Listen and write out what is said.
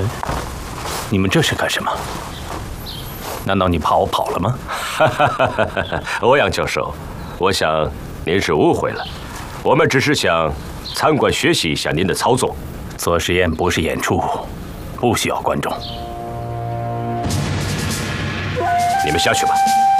你们这是干什么？难道你怕我跑了吗？ 欧阳教授，我想您是误会了，我们只是想参观学习一下您的操作。 做实验不是演出，不需要观众。 你们下去吧。